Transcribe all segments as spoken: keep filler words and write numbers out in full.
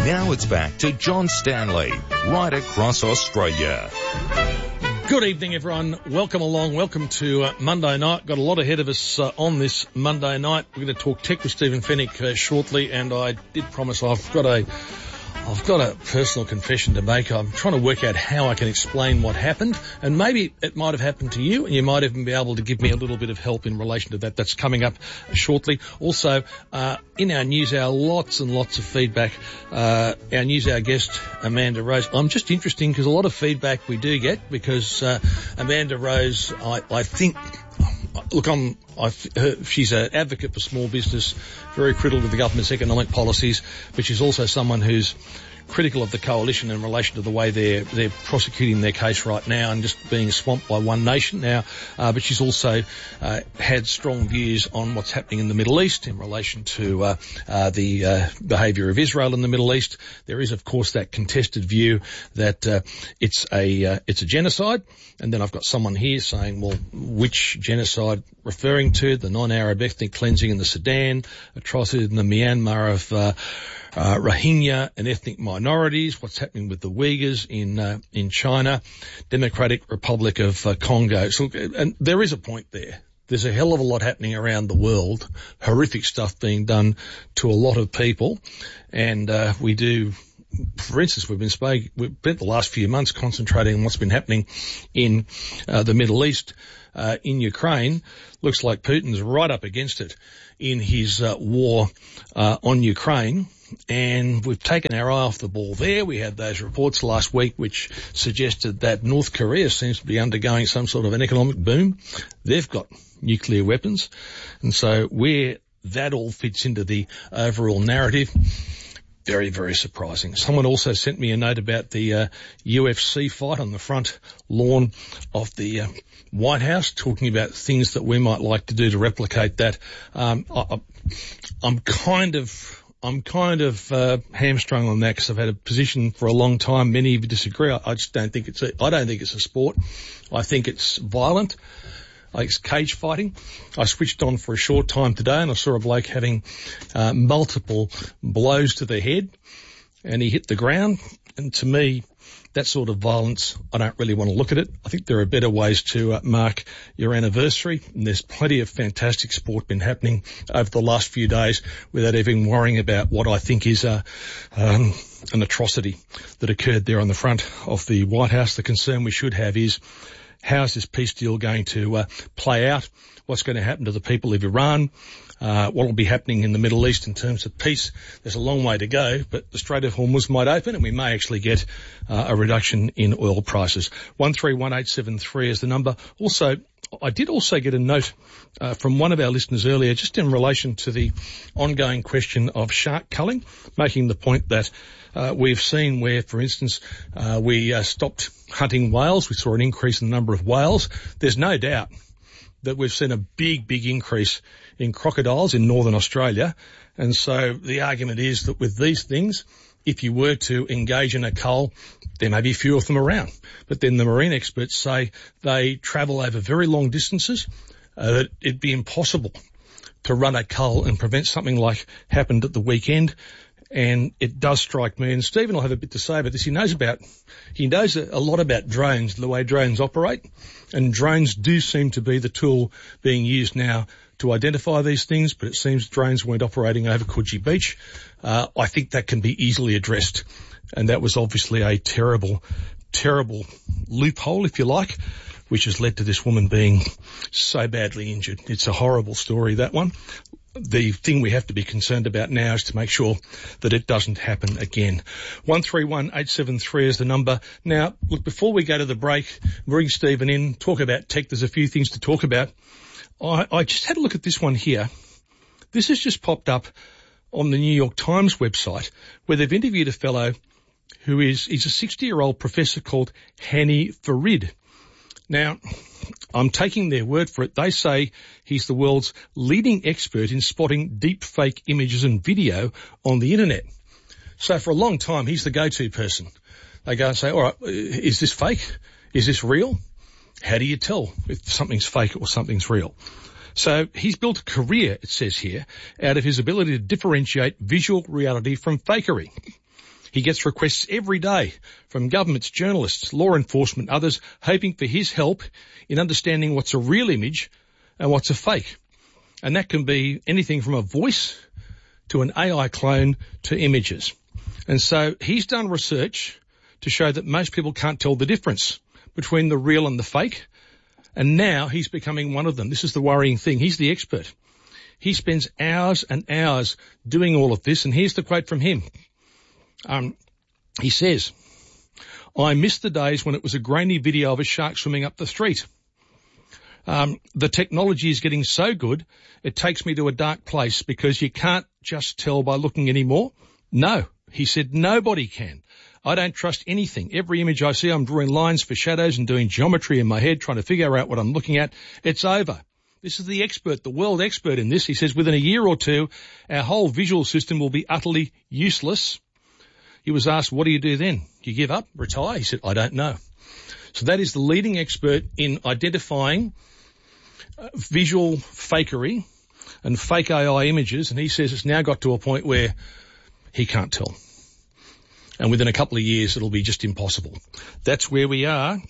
Now it's back to John Stanley, right across Australia. Good evening, everyone. Welcome along. Welcome to uh, Monday night. Got a lot ahead of us uh, on this Monday night. We're going to talk tech with Stephen Fennick uh, shortly, and I did promise I've got a I've got a personal confession to make. I'm trying to work out how I can explain what happened, and maybe it might have happened to you, and you might even be able to give me a little bit of help in relation to that. That's coming up shortly. Also, uh, in our news hour, lots and lots of feedback. Uh, our news hour guest, Amanda Rose. I'm just interesting because a lot of feedback we do get because uh, Amanda Rose, I, I think... Look, I'm, I, her, she's an advocate for small business, very critical of the government's economic policies, but she's also someone who's critical of the coalition in relation to the way they're they're prosecuting their case right now and just being swamped by One Nation now. Uh, but she's also uh, had strong views on what's happening in the Middle East in relation to uh, uh, the uh, behaviour of Israel in the Middle East. There is, of course, that contested view that uh, it's a uh, it's a genocide. And then I've got someone here saying, well, which genocide referring to? The non-Arab ethnic cleansing in the Sudan, atrocities in the Myanmar of uh, uh, Rohingya and ethnic minorities, what's happening with the Uyghurs in uh, in China, Democratic Republic of uh, Congo. So, and there is a point there. There's a hell of a lot happening around the world, horrific stuff being done to a lot of people, and uh, we do... For instance, we've been sp- we've spent the last few months concentrating on what's been happening in uh, the Middle East, uh, in Ukraine. Looks like Putin's right up against it in his uh, war uh, on Ukraine, and we've taken our eye off the ball there. We had those reports last week which suggested that North Korea seems to be undergoing some sort of an economic boom. They've got nuclear weapons, and so where that all fits into the overall narrative, very, very surprising. Someone also sent me a note about the uh, U F C fight on the front lawn of the uh, White House, talking about things that we might like to do to replicate that. Um, I, I'm kind of... I'm kind of uh, hamstrung on that because I've had a position for a long time. Many of you disagree. I, I just don't think it's a, I don't think it's a sport. I think it's violent. I think it's cage fighting. I switched on for a short time today and I saw a bloke having uh, multiple blows to the head and he hit the ground. And to me, that sort of violence, I don't really want to look at it. I think there are better ways to uh, mark your anniversary, and there's plenty of fantastic sport been happening over the last few days without even worrying about what I think is a, um, an atrocity that occurred there on the front of the White House. The concern we should have is, how's this peace deal going to uh, play out? What's going to happen to the people of Iran? Uh, what will be happening in the Middle East in terms of peace? There's a long way to go, but the Strait of Hormuz might open and we may actually get uh, a reduction in oil prices. one three one eight seven three is the number. Also, I did also get a note uh, from one of our listeners earlier just in relation to the ongoing question of shark culling, making the point that uh, we've seen where, for instance, uh, we uh, stopped hunting whales. We saw an increase in the number of whales. There's no doubt that we've seen a big, big increase in crocodiles in northern Australia. And so the argument is that with these things, if you were to engage in a cull, there may be few of them around. But then the marine experts say they travel over very long distances, uh, that it'd be impossible to run a cull and prevent something like happened at the weekend. And it does strike me, and Stephen will have a bit to say about this. He knows about, he knows a lot about drones, the way drones operate, and drones do seem to be the tool being used now to identify these things, but it seems drones weren't operating over Coogee Beach. Uh, I think that can be easily addressed, and that was obviously a terrible, terrible loophole, if you like, which has led to this woman being so badly injured. It's a horrible story, that one. The thing we have to be concerned about now is to make sure that it doesn't happen again. one three one eight seven three is the number. Now, look, before we go to the break, bring Stephen in, talk about tech. There's a few things to talk about. I, I just had a look at this one here. This has just popped up on the New York Times website where they've interviewed a fellow who is, he's a sixty-year-old professor called Hani Farid. Now, I'm taking their word for it. They say he's the world's leading expert in spotting deep fake images and video on the internet. So for a long time, he's the go-to person. They go and say, all right, is this fake? Is this real? How do you tell if something's fake or something's real? So he's built a career, it says here, out of his ability to differentiate visual reality from fakery. He gets requests every day from governments, journalists, law enforcement, others, hoping for his help in understanding what's a real image and what's a fake. And that can be anything from a voice to an A I clone to images. And so he's done research to show that most people can't tell the difference between the real and the fake. And now he's becoming one of them. This is the worrying thing. He's the expert. He spends hours and hours doing all of this. And here's the quote from him. Um, he says, I miss the days when it was a grainy video of a shark swimming up the street. Um, the technology is getting so good, it takes me to a dark place because you can't just tell by looking anymore. No, he said, nobody can. I don't trust anything. Every image I see, I'm drawing lines for shadows and doing geometry in my head, trying to figure out what I'm looking at. It's over. This is the expert, the world expert in this. He says within a year or two, our whole visual system will be utterly useless. He was asked, what do you do then? Do you give up, retire? He said, I don't know. So that is the leading expert in identifying uh, visual fakery and fake A I images. And he says it's now got to a point where he can't tell. And within a couple of years, it'll be just impossible. That's where we are.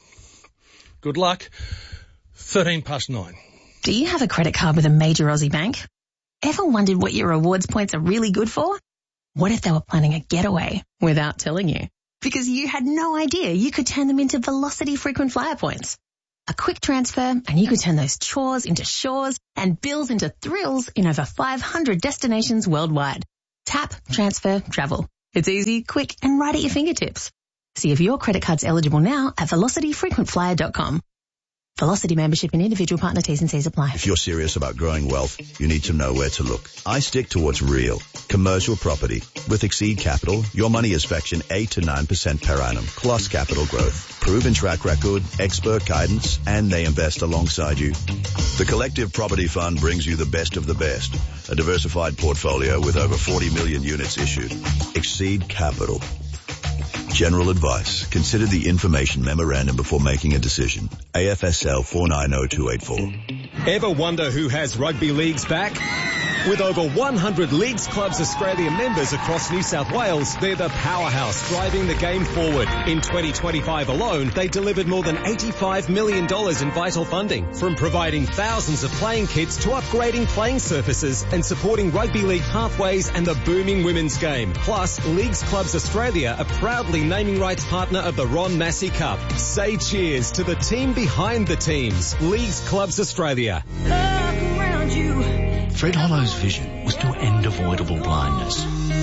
Good luck. thirteen past nine. Do you have a credit card with a major Aussie bank? Ever wondered what your rewards points are really good for? What if they were planning a getaway without telling you? Because you had no idea you could turn them into Velocity frequent flyer points. A quick transfer and you could turn those chores into shores and bills into thrills in over five hundred destinations worldwide. Tap, transfer, travel. It's easy, quick and right at your fingertips. See if your credit card's eligible now at velocity frequent flyer dot com. Velocity membership and individual partner T's and C's apply. If you're serious about growing wealth, you need to know where to look. I stick to what's real. Commercial property. With Exceed Capital, your money is fetching eight to nine percent per annum, plus capital growth. Proven track record, expert guidance, and they invest alongside you. The Collective Property Fund brings you the best of the best. A diversified portfolio with over forty million units issued. Exceed Capital. General advice. Consider the information memorandum before making a decision. A F S L four nine zero two eight four. Ever wonder who has rugby leagues back? With over one hundred Leagues Clubs Australia members across New South Wales, they're the powerhouse driving the game forward. In twenty twenty-five alone, they delivered more than eighty-five million dollars in vital funding, from providing thousands of playing kits to upgrading playing surfaces and supporting rugby league pathways and the booming women's game. Plus, Leagues Clubs Australia are proudly naming rights partner of the Ron Massey Cup. Say cheers to the team behind the teams. Leagues Clubs Australia. Look around you. Fred Hollow's vision was to end avoidable blindness.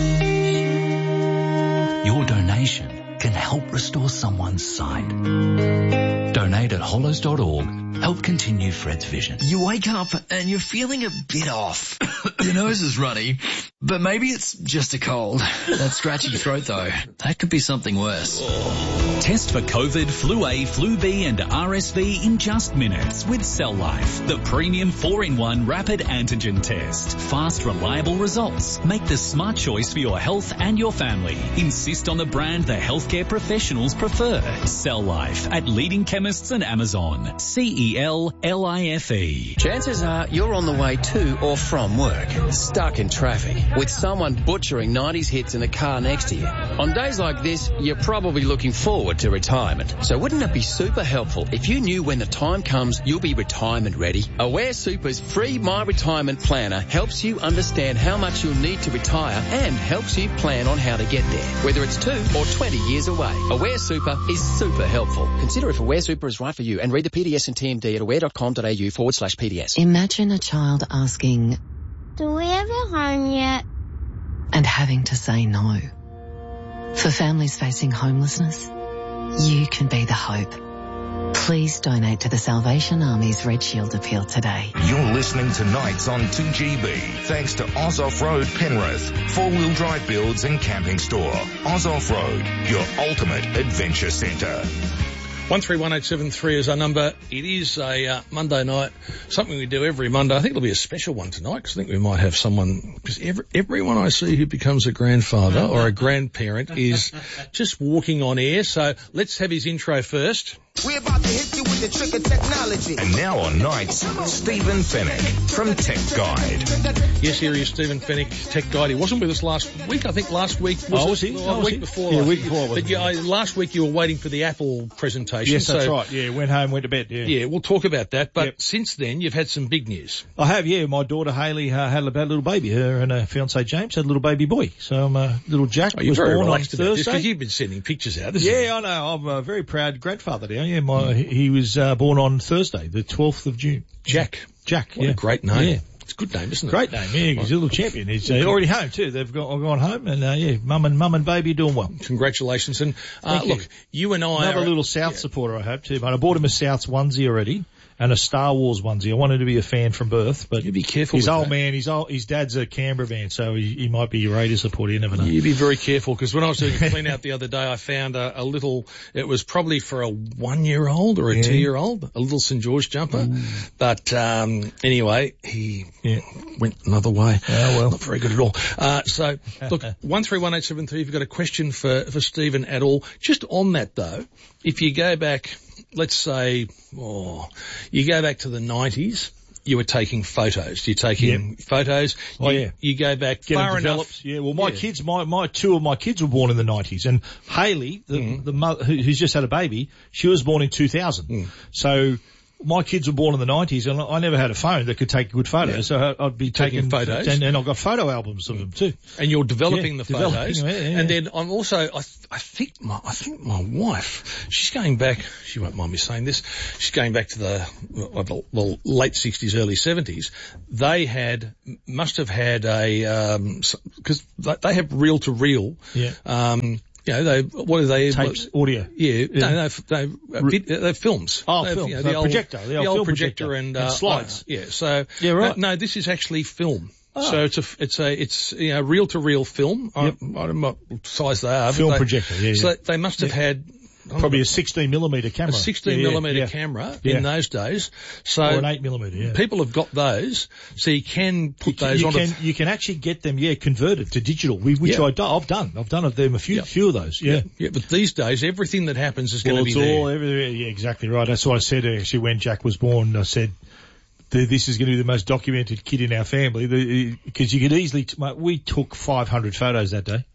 Your donation can help restore someone's sight. Donate at hollows dot org. Help continue Fred's vision. You wake up and you're feeling a bit off. Your nose is runny, but maybe it's just a cold. That scratchy throat though, that could be something worse. Test for COVID, Flu A, Flu B and R S V in just minutes with Cell Life, the premium four in one rapid antigen test. Fast, reliable results. Make the smart choice for your health and your family. Insist on the brand the healthcare professionals prefer. Cell Life at leading chemists and Amazon. C E L L I F E. Chances are you're on the way to or from work, stuck in traffic, with someone butchering nineties hits in the car next to you. On days like this, you're probably looking forward to retirement. So wouldn't it be super helpful if you knew when the time comes you'll be retirement ready? Aware Super's free My Retirement Planner helps you understand how much you'll need to retire and helps you plan on how to get there, whether it's two or twenty years away. Aware Super is super helpful. Consider if Aware Super is right for you and read the P D S and T M D at aware.com.au forward slash PDS. Imagine a child asking, Do we have a home yet? and having to say no. For families facing homelessness, you can be the hope. Please donate to the Salvation Army's Red Shield appeal today. You're listening to Nights on two G B, thanks to Oz Off-Road Penrith, four-wheel drive builds and camping store. Oz Off-Road, your ultimate adventure centre. one three one eight seven three is our number. It is a uh, Monday night, something we do every Monday. I think it'll be a special one tonight because I think we might have someone, because every, everyone I see who becomes a grandfather or a grandparent is just walking on air. So let's have his intro first. We're about to hit you with the trick of technology. And now on Nights, Stephen Fennick from Tech Guide. Yes, here is Stephen Fennick, Tech Guide. He wasn't with us last week. I think last week was, oh, was he? The oh, week he? before. Yeah, last week before. But yeah, I, last week you were waiting for the Apple presentation. Yes, that's so, right. Yeah, went home, went to bed. Yeah. Yeah, we'll talk about that. But yep. since then, you've had some big news. I have, yeah. My daughter Hayley uh, had a little baby. Her and her fiance James had a little baby boy. So um, uh, little Jack oh, was very born on relaxed about Thursday. Because you've been sending pictures out. Yeah, you? I know. I'm a very proud grandfather now. Yeah, my he, he was uh, born on Thursday, the twelfth of June. Jack. Jack. What yeah. a great name. Yeah. It's a good name, isn't it? Great name, yeah. He's a little champion. He's uh, already home too. They've gone, gone home, and uh, yeah, mum and mum and baby are doing well. Congratulations! And uh, Thank you. look, you and I another are, little South yeah. supporter I have too. But I bought him a Souths onesie already. And a Star Wars onesie. I wanted to be a fan from birth, but you be careful. His with old that. man, his old, his dad's a Canberra fan, so he, he might be a Raiders supporter. You never know. You be very careful, because when I was doing a clean out the other day, I found a, a little. It was probably for a one-year-old or a yeah. two-year-old, a little Saint George jumper. Mm. But um anyway, he yeah. went another way. Oh well, not very good at all. Uh So look, one three one eight seven three. If you've got a question for for Stephen at all, just on that though, if you go back. Let's say, oh, you go back to the nineties, you were taking photos. You're taking yep. photos. Oh, you, yeah. You go back Get far enough. Yeah, well, my yeah. kids, my, my, two of my kids were born in the nineties. And Hayley, the, mm. the mother, who, who's just had a baby, she was born in two thousand. Mm. So, my kids were born in the nineties, and I never had a phone that could take good photos, yeah. so I'd be taking, taking photos, and, and I've got photo albums of them too. And you're developing yeah, the photos, developing, yeah, yeah. and then I'm also, I, th- I think my, I think my wife, she's going back. She won't mind me saying this. She's going back to the well, the late sixties, early seventies. They had, must have had a, because um, they have reel to reel. Yeah. Um, You know, they, what are they? Tapes, what, audio. Yeah, yeah. no, they, they, they're films. Oh, they films. You know, the, the old projector. The old, the old film projector, projector and, and uh, slides. Uh, yeah, so. Yeah, right. No, no, this is actually film. Oh. So it's a, it's a, it's, you know, reel to reel film. Yep. I, I don't know what size they are. Film they, projector, yeah. So yeah. they must have yeah. had. Probably a sixteen millimeter camera. A sixteen yeah, millimeter yeah. camera yeah. in those days. So. Or an eight millimeter, yeah. People have got those, so you can put you can, those you on. Can, you can actually get them, yeah, converted to digital, which yeah. I do, I've done. I've done of them a few, yeah. few of those, yeah. yeah. Yeah, but these days, everything that happens is well, going to be all, there. Every, yeah, exactly right. That's what I said actually when Jack was born. I said, this is going to be the most documented kid in our family, because you could easily, t- we took five hundred photos that day.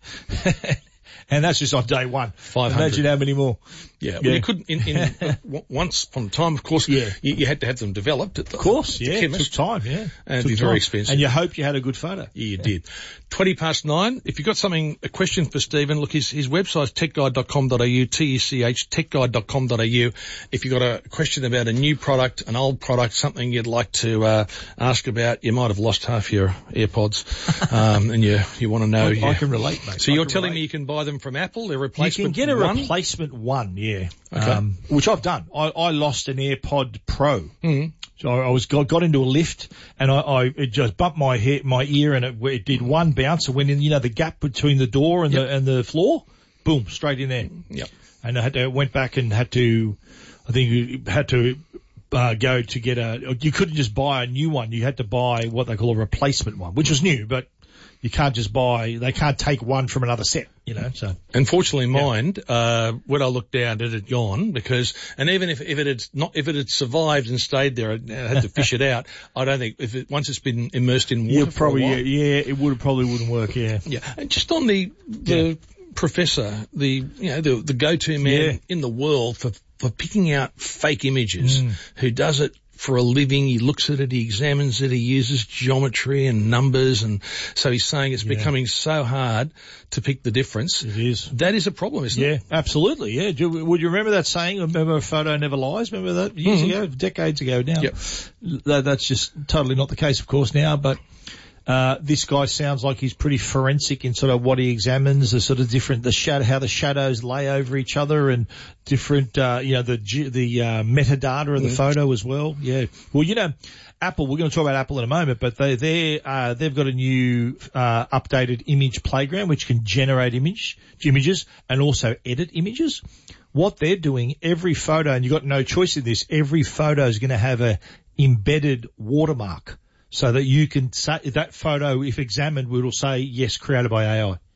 And that's just on day one. five hundred. Imagine how many more. Yeah, yeah. well, you couldn't, in, in, uh, once upon a time, of course, yeah. you, you had to have them developed at the, of course, the yeah, chemist. It took time, yeah. And it'd be very expensive. And you hope you had a good photo. Yeah, you yeah. did. twenty past nine. If you've got something, a question for Stephen, look, his, his website's tech guide dot com dot a u, T E C H, tech guide dot com dot a u. If you've got a question about a new product, an old product, something you'd like to, uh, ask about, you might have lost half your AirPods, um, and you, you want to know. I, yeah. I can relate, mate. So I you're telling relate. me you can buy them from Apple, they're You replacement can get a one? replacement one, yeah. Okay. Um, which I've done. I, I lost an AirPod Pro. Mm-hmm. So I, I was got, got into a lift and I, I it just bumped my hair, my ear and it, it did one bounce. It went in, you know, the gap between the door and yep. the and the floor. Boom, straight in there. Yep. And I had to, went back and had to, I think you had to uh, go to get a. You couldn't just buy a new one. You had to buy what they call a replacement one, which was new, but. You can't just buy, they can't take one from another set, you know, so. Unfortunately mine, yeah. uh, when I looked down, it had gone because, and even if, if it had not, if it had survived and stayed there, I had to fish it out. I don't think, if it, once it's been immersed in water yeah, for probably, a while. Yeah, yeah, it would probably wouldn't work, yeah. Yeah. And just on the, the yeah. professor, the, you know, the, the go-to man yeah. in the world for, for picking out fake images, mm. who does it for a living. He looks at it, he examines it, he uses geometry and numbers, and so he's saying it's yeah. becoming so hard to pick the difference. It is. That is a problem, isn't yeah, it? Yeah, absolutely, yeah. Do, would you remember that saying, remember a photo never lies? Remember that years mm-hmm. ago, decades ago now? Yep. That, that's just totally not the case, of course, now, but Uh, this guy sounds like he's pretty forensic in sort of what he examines, the sort of different, the shadow, how the shadows lay over each other and different, uh, you know, the, the, uh, metadata of the mm. photo as well. Yeah. Well, you know, Apple, we're going to talk about Apple in a moment, but they, they're, uh, they've got a new, uh, updated image playground which can generate image, images and also edit images. What they're doing, every photo, and you've got no choice in this, every photo is going to have a embedded watermark. So that you can say that photo, if examined, will say yes, created by A I.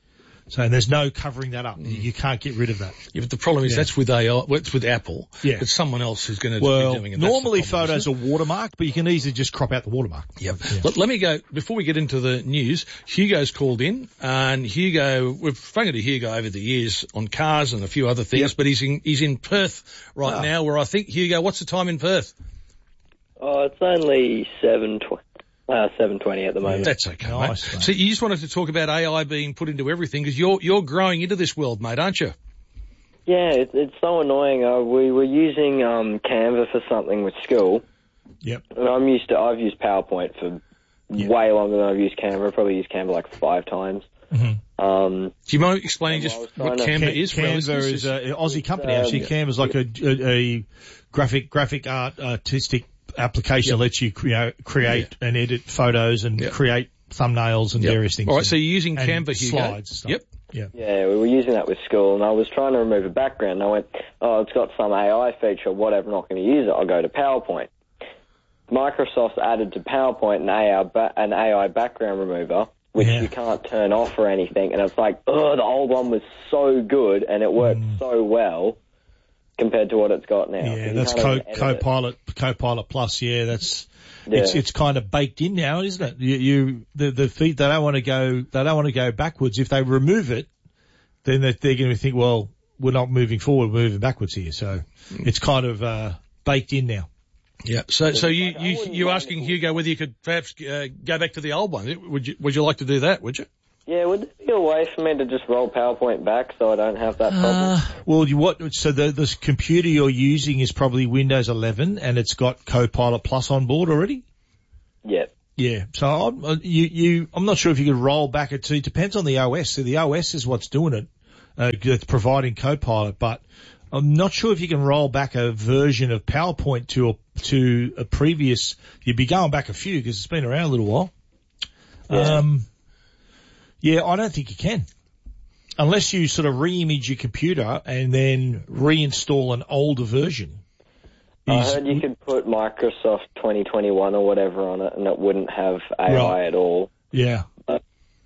So and there's no covering that up. Mm. You can't get rid of that. Yeah, but the problem is yeah. that's with A I, well, it's with Apple. Yeah. It's someone else who's going to well, be doing it. Normally problem, photos are watermarked, but you can easily just crop out the watermark. Yep. Yeah. Let, let me go, before we get into the news, Hugo's called in, and Hugo, we've spoken to Hugo over the years on cars and a few other things, yep. but he's in, he's in Perth right oh. now, where I think, Hugo, what's the time in Perth? Oh, it's only seven twenty. Uh, seven twenty at the moment. That's okay, nice, mate. mate. So you just wanted to talk about A I being put into everything, because you're you're growing into this world, mate, aren't you? Yeah, it, it's so annoying. Uh, we were using um, Canva for something with school. Yep. And I'm used to. I've used PowerPoint for yep. way longer than I've used Canva. I've probably used Canva like five times. Mm-hmm. Um, Do you mind explaining just what Canva Can, is? Canva is an Aussie company, um, actually. Yeah. Canva's like a, a, a graphic graphic art artistic application yep. that lets you create, create yeah. and edit photos and yep. create thumbnails and yep. various things. All right, so you're using Canva, Hugo. Slides and stuff. Yep. Yeah. Yeah, we were using that with school, and I was trying to remove a background, and I went, oh, it's got some A I feature, whatever, I'm not going to use it, I'll go to PowerPoint. Microsoft's added to PowerPoint an A I, ba- an A I background remover, which yeah. you can't turn off or anything, and it's like, oh, the old one was so good, and it worked mm. so well compared to what it's got now. Yeah, that's Co- Copilot, Copilot Plus, yeah, that's... Yeah. It's it's kind of baked in now, isn't it? You, you the the feet they don't want to go they don't want to go backwards. If they remove it, then they're, they're going to think, well, we're not moving forward, we're moving backwards here. So mm. it's kind of uh, baked in now. Yeah. So so you you you're asking Hugo whether you could perhaps uh, go back to the old one? Would you would you like to do that? Would you? Yeah, would there be a way for me to just roll PowerPoint back so I don't have that problem? Uh, well, you what? So the this computer you're using is probably Windows eleven, and it's got Copilot Plus on board already. Yeah. Yeah. So I'm, uh, you you I'm not sure if you could roll back it to. It depends on the O S. So the O S is what's doing it. Uh, it's providing Copilot, but I'm not sure if you can roll back a version of PowerPoint to a to a previous. You'd be going back a few because it's been around a little while. Yeah. Um. Yeah, I don't think you can. Unless you sort of re-image your computer and then reinstall an older version. I heard you could put Microsoft twenty twenty-one or whatever on it and it wouldn't have A I right. at all. Yeah. But,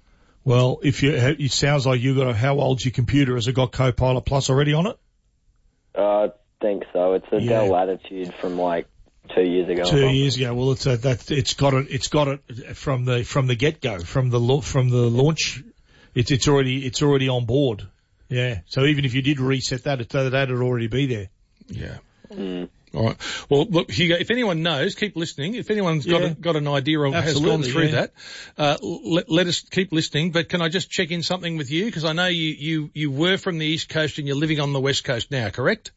well, if you, it sounds like you got a, how old's your computer? Has it got Copilot Plus already on it? I think so. It's a yeah. Dell Latitude from like two years ago. Two years ago. Well, it's a, that, it's got it, it's got it from the, from the get-go, from the, from the launch. It's, it's already, it's already on board. Yeah. So even if you did reset that, it, that'd already be there. Yeah. Mm. All right. Well, look, Hugo, if anyone knows, keep listening. If anyone's got, yeah. a, got an idea or has gone through yeah. that, uh, let, let us keep listening. But can I just check in something with you? Because I know you, you, you were from the East Coast and you're living on the West Coast now, correct?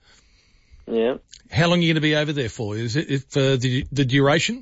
Yeah. How long are you going to be over there for? Is it for uh, the, the duration?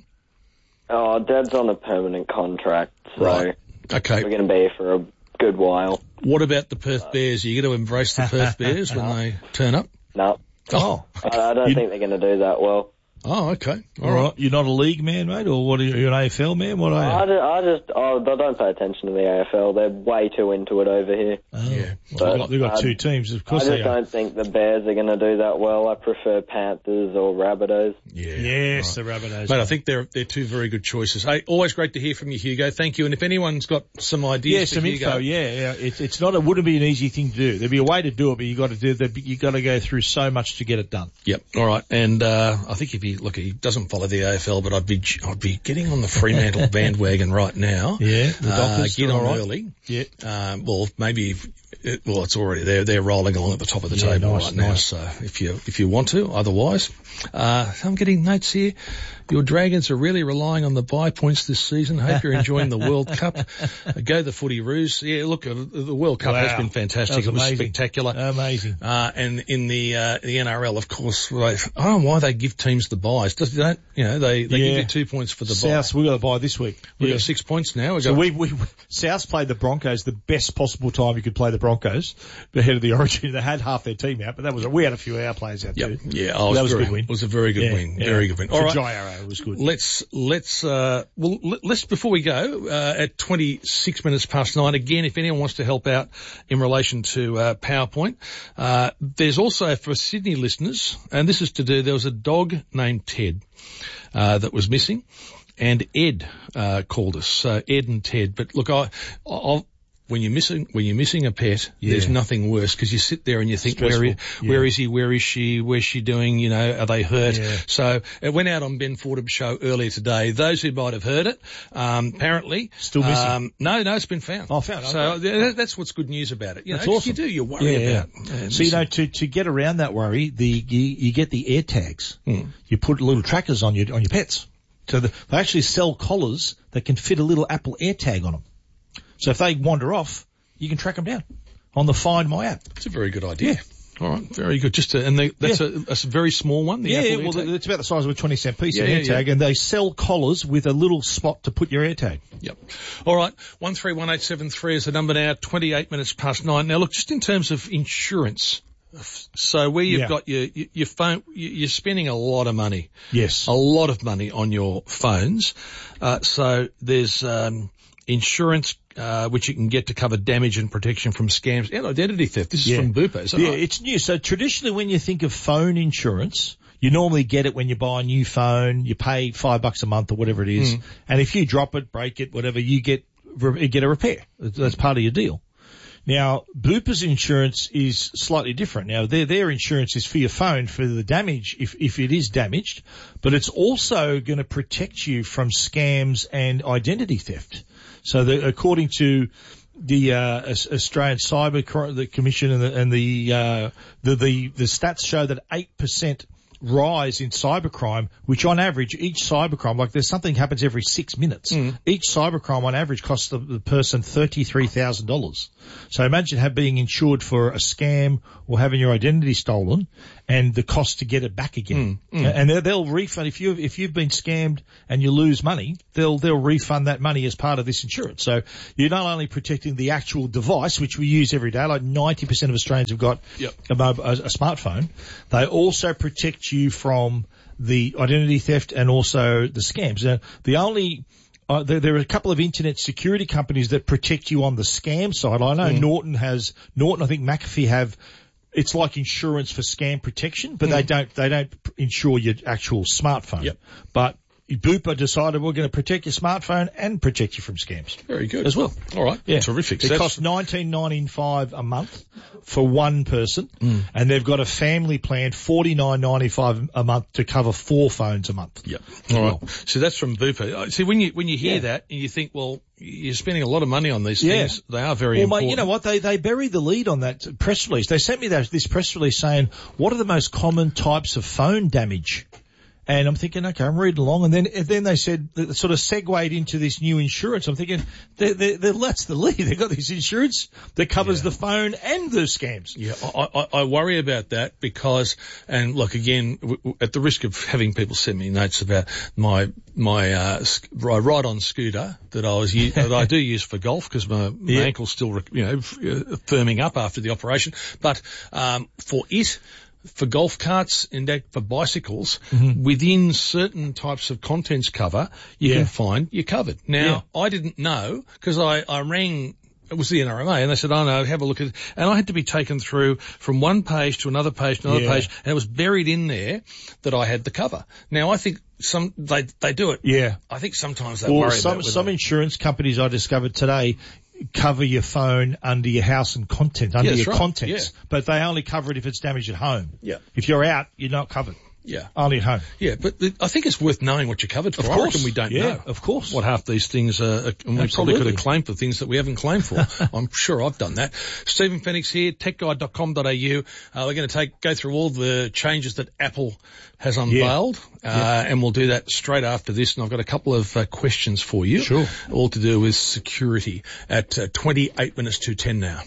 Oh, Dad's on a permanent contract, so right. Okay. we're going to be here for a good while. What about the Perth Bears? Are you going to embrace the Perth Bears when they turn up? No. Oh. I, I don't you, think they're going to do that well. Oh, okay. All All right. right. You're not a league man, mate, or what? Are you, you're an A F L man? What are you? I just, I just oh, I don't pay attention to the A F L. They're way too into it over here. Oh. Yeah. Well, they've got, they've got two teams, of course. I just they don't are. think the Bears are going to do that well. I prefer Panthers or Rabbitohs. Yeah. Yes, right. the Rabbitohs. Mate, I think they're they're two very good choices. Hey, always great to hear from you, Hugo. Thank you. And if anyone's got some ideas, yeah, for some Hugo, info. Yeah, yeah. It's it's not. It wouldn't be an easy thing to do. There'd be a way to do it, but you got to do. You got to go through so much to get it done. Yep. All right. And uh I think if he look, he doesn't follow the A F L, but I'd be I'd be getting on the Fremantle bandwagon right now. Yeah. The uh, get on right. early. Yeah. Um, well, maybe. If, it, well, it's already there. They're rolling along at the top of the yeah, table nice, right now. Nice. So if you if you want to, otherwise, uh, I'm getting notes here. Your Dragons are really relying on the bye points this season. Hope you're enjoying the World Cup. Go the footy roos. Yeah, look, uh, the World Cup wow. has been fantastic. Was it was amazing. spectacular. Amazing. Uh, and in the, uh, the N R L, of course, I don't know why they give teams the byes. Does they don't, you know, they, they yeah. give you two points for the South, bye. we got a bye this week. We've yeah. got six points now. We've so got, we, we, South played the Broncos the best possible time you could play the Broncos ahead of the Origin. They had half their team out, but that was, we had a few of our players out yep. too. Yeah. Oh, that was very, a good win. It was a very good yeah. win. Yeah. Very good win. For All right. Jai Arrow, it was good. Let's, let's, uh, well, let's, before we go, uh, at twenty-six minutes past nine, again, if anyone wants to help out in relation to, uh, PowerPoint, uh, there's also for Sydney listeners, and this is to do, there was a dog named Ted, uh, that was missing, and Ed, uh, called us, uh, Ed and Ted. But look, I, I'll, when you're missing when you're missing a pet, Yeah. there's nothing worse because you sit there and you think, where is, Stressful. where Yeah. is he? Where is she? Where's she doing? You know, are they hurt? Yeah. So it went out on Ben Fordham's show earlier today. Those who might have heard it, um, apparently Still missing. Um, no, no, it's been found. Oh, found. So Okay. th- that's what's good news about it. You That's know, 'cause awesome. you do you worry Yeah, about. yeah. uh, So, you know, to, to get around that worry, the you, you get the air tags. Mm. You put little trackers on your on your pets. So the, they actually sell collars that can fit a little Apple air tag on them. So if they wander off, you can track them down on the Find My app. It's a very good idea. All right, very good. Just to, and they, that's Yeah. a, a very small one. The Yeah, Apple yeah, well, AirTag? it's about the size of a twenty cent piece, Yeah, an yeah, air tag, yeah. and they sell collars with a little spot to put your air tag. Yep. All right. One three one eight seven three is the number now. Twenty-eight minutes past nine. Now, look, just in terms of insurance. So where you've Yeah. got your your your phone, you- you're spending a lot of money. Yes. A lot of money on your phones. Uh, so there's um, insurance. Uh, which you can get to cover damage and protection from scams and identity theft. This is Yeah. from Bupa, is that Yeah, right? it's new. So traditionally when you think of phone insurance, you normally get it when you buy a new phone, you pay five bucks a month or whatever it is. Mm. And if you drop it, break it, whatever, you get, you get a repair. That's part of your deal. Now, Bupa's insurance is slightly different. Now, their, their insurance is for your phone for the damage if, if it is damaged, but it's also going to protect you from scams and identity theft. So the, according to the uh, Aus- Australian Cyber Cor- the Commission and the and the, uh, the the the stats show that eight percent rise in cybercrime, which on average each cybercrime, like there's something happens every six minutes. Mm. Each cybercrime on average costs the, the person thirty-three thousand dollars. So imagine have being insured for a scam or having your identity stolen and the cost to get it back again. Mm, mm. And they'll, they'll refund if you if you've been scammed and you lose money, they'll they'll refund that money as part of this insurance. So you're not only protecting the actual device, which we use every day, like ninety percent of Australians have got Yep. a, mob- a, a smartphone. They also protect you from the identity theft and also the scams. Now, the only Uh, there, there are a couple of internet security companies that protect you on the scam side. I know Mm. Norton has, Norton, I think McAfee have, it's like insurance for scam protection, but they Mm. don't, they don't insure your actual smartphone. Yep. But Bupa decided we're going to protect your smartphone and protect you from scams. Very good. As well. All right. Yeah. Terrific. It So costs nineteen ninety-five a month for one person, Mm. and they've got a family plan, forty-nine ninety-five a month to cover four phones a month. Yep. All right. So that's from Bupa. Uh, See, when you when you hear Yeah. that and you think, well, you're spending a lot of money on these Yeah. things. They are very Well, important. mate, you know what? They they buried the lead on that press release. They sent me that, this press release saying, what are the most common types of phone damage? And I'm thinking, okay, I'm reading along, and then and then they said, it sort of segued into this new insurance. I'm thinking, they're, they're, they're, that's the lead. They've got this insurance that covers Yeah. the phone and the scams. Yeah, I, I, I worry about that because, and look, again, w- w- at the risk of having people send me notes about my my uh, sc- ri- ride-on scooter that I was u- that I do use for golf because my, my Yeah. ankle's still, rec- you know, f- uh, firming up after the operation. But um, for it. For golf carts and that for bicycles, Mm-hmm. within certain types of contents cover, you Yeah. can find you're covered. Now, I didn't know because I, I rang, it was the N R M A, and they said, oh no, have a look at it. And I had to be taken through from one page to another page to another Yeah. page, and it was buried in there that I had the cover. Now, I think some, they, they do it. Yeah. I think sometimes they Well, worry some about whether some they- insurance companies I discovered today cover your phone under your house and content, under Yeah, that's your right. contents, Yeah. but they only cover it if it's damaged at home. Yeah. If you're out, you're not covered. Yeah. Only at home. Yeah, but the, I think it's worth knowing what you're covered for. Of I course. reckon we don't Yeah, know. of course. What half these things are, and we probably Absolutely. could have claimed for things that we haven't claimed for. I'm sure I've done that. Stephen Phoenix here, tech guide dot com dot a u. Uh, we're going to take, go through all the changes that Apple has unveiled, uh, Yeah. and we'll do that straight after this. And I've got a couple of uh, questions for you. Sure. All to do with security at uh, twenty-eight minutes to ten now.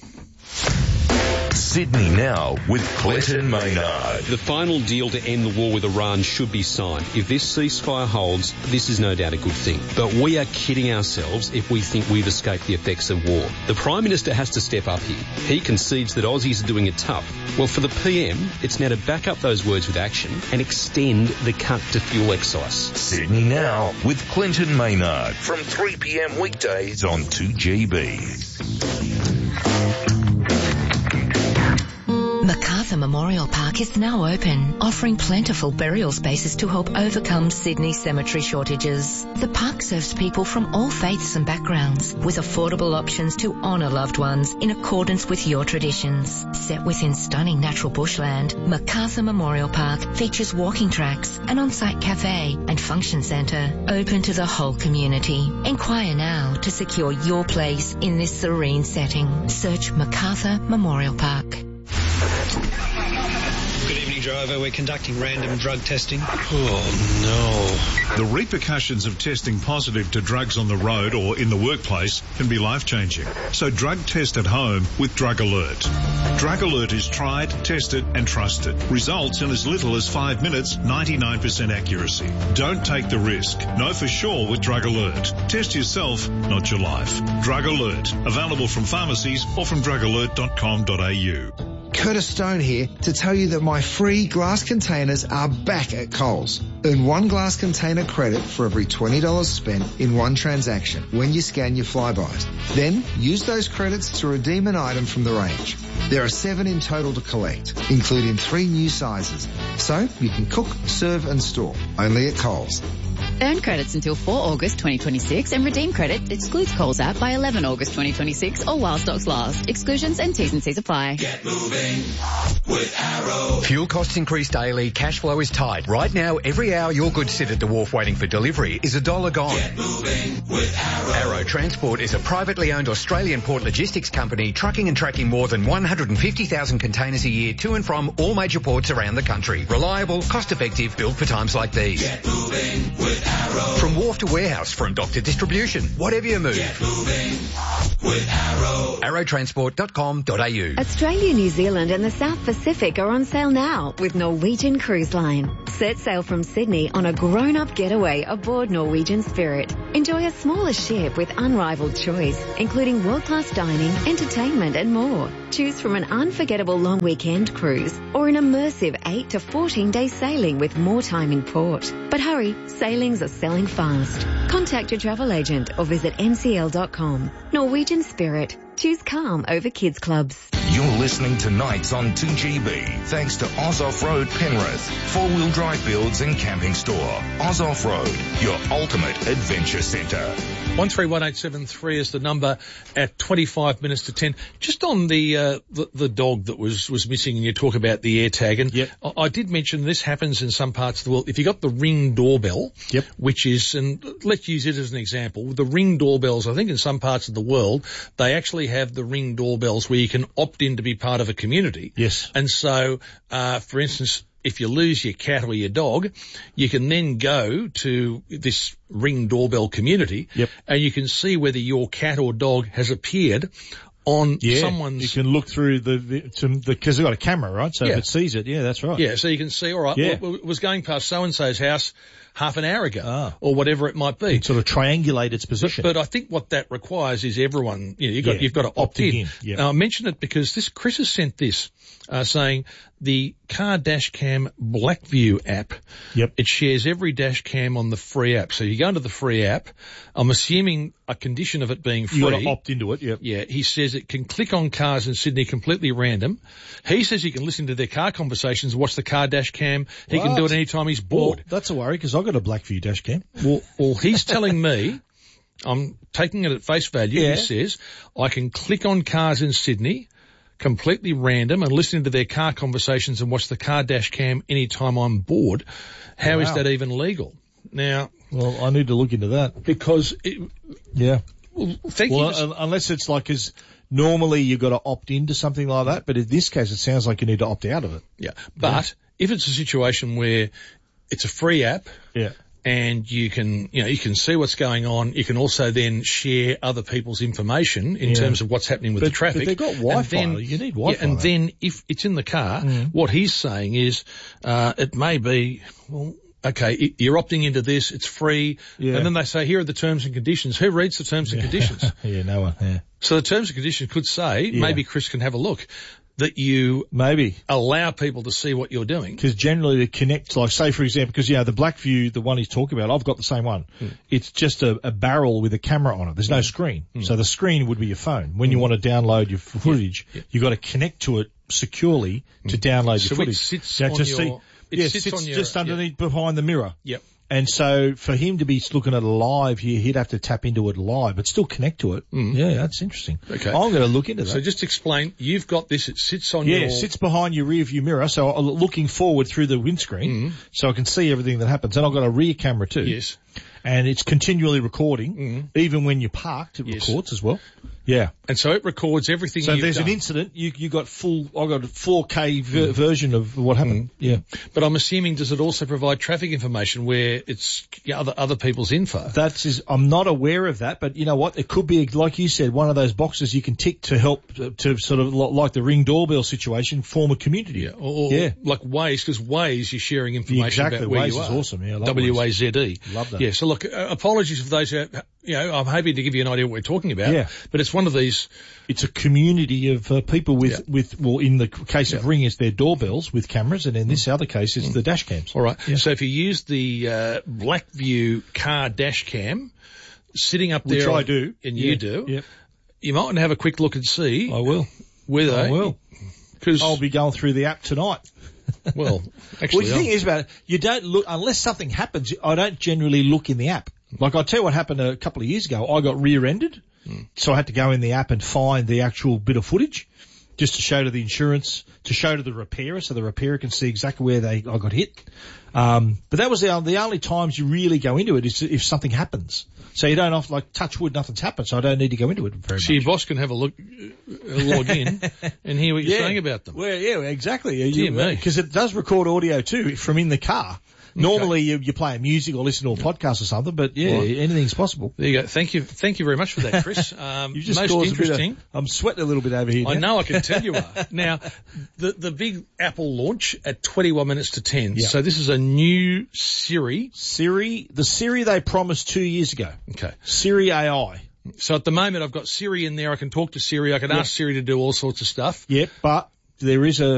Sydney Now with Clinton Maynard. The final deal to end the war with Iran should be signed. If this ceasefire holds, this is no doubt a good thing. But we are kidding ourselves if we think we've escaped the effects of war. The Prime Minister has to step up here. He concedes that Aussies are doing it tough. Well, for the P M, it's now to back up those words with action and extend the cut to fuel excise. Sydney Now with Clinton Maynard from three p.m. weekdays on two G B. MacArthur Memorial Memorial Park is now open, offering plentiful burial spaces to help overcome Sydney's cemetery shortages. The park serves people from all faiths and backgrounds, with affordable options to honour loved ones in accordance with your traditions. Set within stunning natural bushland, Macarthur Memorial Park features walking tracks, an on-site cafe and function centre open to the whole community. Inquire now to secure your place in this serene setting. Search Macarthur Memorial Park. Good evening, driver. We're conducting random drug testing. Oh, no. The repercussions of testing positive to drugs on the road or in the workplace can be life-changing. So drug test at home with Drug Alert. Drug Alert is tried, tested and trusted. Results in as little as five minutes, ninety-nine percent accuracy. Don't take the risk. Know for sure with Drug Alert. Test yourself, not your life. Drug Alert. Available from pharmacies or from drug alert dot com dot a u. Curtis Stone here to tell you that my free glass containers are back at Coles. Earn one glass container credit for every twenty dollars spent in one transaction when you scan your Flybys. Then use those credits to redeem an item from the range. There are seven in total to collect, including three new sizes. So you can cook, serve and store. Only at Coles. Earn credits until the fourth of August twenty twenty-six and redeem credit excludes Coles app by the eleventh of August twenty twenty-six or while stocks last. Exclusions and T's and C's apply. Get moving with Arrow. Fuel costs increase daily. Cash flow is tight. Right now, every hour your goods sit at the wharf waiting for delivery is a dollar gone. Get moving with Arrow. Arrow Transport is a privately owned Australian port logistics company trucking and tracking more than one hundred fifty thousand containers a year to and from all major ports around the country. Reliable, cost-effective, built for times like these. Get moving with Arrow. From wharf to warehouse, from dock to distribution, whatever you move. Get moving with Arrow. arrow transport dot com dot a u. Australia, New Zealand and the South Pacific are on sale now with Norwegian Cruise Line. Set sail from Sydney on a grown-up getaway aboard Norwegian Spirit. Enjoy a smaller ship with unrivaled choice, including world-class dining, entertainment and more. Choose from an unforgettable long weekend cruise or an immersive eight to fourteen day sailing with more time in port. But hurry, sailings are selling fast. Contact your travel agent or visit n c l dot com. Norwegian Spirit. Choose calm over kids clubs. You're listening to Nights on two G B, thanks to Oz Off-Road Penrith, four-wheel drive builds and camping store. Oz Off-Road, your ultimate adventure centre. one three one eight seven three is the number at twenty-five minutes to ten. Just on the, uh, the, the dog that was, was missing, and you talk about the AirTag, and yep. I, I did mention this happens in some parts of the world. If you got the Ring doorbell, yep. which is, and let's use it as an example, the Ring doorbells, I think in some parts of the world, they actually have the Ring doorbells where you can opt in to be part of a community. Yes. And so, uh, for instance, if you lose your cat or your dog, you can then go to this Ring doorbell community yep. and you can see whether your cat or dog has appeared on yeah, someone's... You can look through the, because the, they've got a camera, right? So yeah. if it sees it, yeah, that's right. Yeah, so you can see, all right, yeah. well, it was going past so-and-so's house half an hour ago ah. or whatever it might be. It sort of triangulate its position. But, but I think what that requires is everyone, you know, you've got, yeah. you've got to opt Opting in. in. Yep. Now, I mention it because this, Chris has sent this, uh, saying the car dash cam Blackview app, yep. it shares every dash cam on the free app. So you go into the free app. I'm assuming a condition of it being free. You've got to opt into it, yep. Yeah, he says it can click on cars in Sydney completely random. He says he can listen to their car conversations, watch the car dash cam. He what? can do it anytime he's bored. Well, that's a worry because I've got a Blackview dash cam. Well, well he's telling me, I'm taking it at face value, yeah. he says, I can click on cars in Sydney, completely random, and listening to their car conversations and watch the car dash cam anytime I'm bored. How wow. is that even legal? Now, well, I need to look into that because it, yeah. Well, thank well, you. Uh, unless it's like as normally you've got to opt into something like that, but in this case it sounds like you need to opt out of it. Yeah, but yeah. if it's a situation where it's a free app, yeah. and you can, you know, you can see what's going on. You can also then share other people's information in yeah. terms of what's happening with but, the traffic. But they've got Wi-Fi. And then, you need Wi-Fi. Yeah, and then if it's in the car, mm. what he's saying is, uh, it may be, well, okay, you're opting into this, it's free, yeah. and then they say, here are the terms and conditions. Who reads the terms and yeah. conditions? yeah, no one, yeah. So the terms and conditions could say, yeah. maybe Chris can have a look. that you maybe allow people to see what you're doing. Because generally to connect, like say for example, because yeah, the Blackview, the one he's talking about, I've got the same one. Mm. It's just a, a barrel with a camera on it. There's no screen. Mm. So the screen would be your phone. When mm. you want to download your footage, yeah. Yeah. you've got to connect to it securely to mm. download so your footage. It sits now, on to your, see, it yeah, sits, sits on your, just underneath yeah. behind the mirror. Yep. And so for him to be looking at it live, he, he'd have to tap into it live, but still connect to it. Mm. Yeah, that's interesting. Okay. I'm going to look into that. So just explain, you've got this, it sits on yeah, your... Yeah, it sits behind your rear view mirror, so I'm looking forward through the windscreen, mm. so I can see everything that happens. And I've got a rear camera too. Yes. And it's continually recording, mm. even when you're parked, it yes. records as well. Yeah. And so it records everything so you've there's done. an incident, you you got full, I got a four K ver- mm. version of what happened. Mm. Yeah. But I'm assuming, does it also provide traffic information where it's other other people's info? That's is, I'm not aware of that, but you know what? It could be, like you said, one of those boxes you can tick to help to, to sort of like the Ring doorbell situation, form a community. Yeah. Or, yeah. like Waze, because Waze, you're sharing information exactly. about where Waze you are. is awesome. Yeah, I love W A Z E. Love that. Yeah. So look, uh, apologies for those who, you know, I'm happy to give you an idea what we're talking about. Yeah. But it's one of these. It's a community of uh, people with, yeah. with, well, in the case of yeah. Ring, it's their doorbells with cameras, and in this mm. other case, it's mm. the dash cams. All right. Yeah. So if you use the uh, Blackview car dash cam, sitting up there, which on, I do, and yeah. you do, yep. you might want to have a quick look and see. I will. Whether I will. Because I'll be going through the app tonight. Well, actually, well, the thing is about it, you don't look unless something happens. I don't generally look in the app. Like I'll tell you what happened a couple of years ago. I got rear-ended, mm. so I had to go in the app and find the actual bit of footage, just to show to the insurance, to show to the repairer, so the repairer can see exactly where they I got hit. Um, but that was the, the only times you really go into it is if something happens. So you don't have to, like, touch wood, nothing's happened, so I don't need to go into it very so much. So your boss can have a look, uh, log in and hear what you're yeah. saying about them. Well, yeah, exactly. Dear me. Because it does record audio too from in the car. Normally okay. you, you play music or listen to a podcast or something, but yeah, well, anything's possible. There you go. Thank you. Thank you very much for that, Chris. Um, you just most interesting. Of, I'm sweating a little bit over here. I now. know, I can tell you are. Now, the, the big Apple launch at twenty-one minutes to ten. Yeah. So this is a new Siri. Siri, the Siri they promised two years ago. Okay. Siri A I. So at the moment I've got Siri in there. I can talk to Siri. I can yep. ask Siri to do all sorts of stuff. Yeah, but there is a